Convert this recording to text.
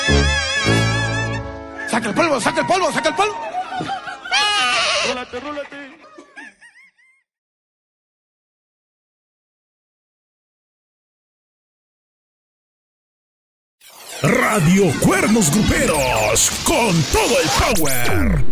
¡Saca el polvo, saca el polvo, saca el polvo! Rólate, rólate. Radio Cuernos Gruperos, con todo el power.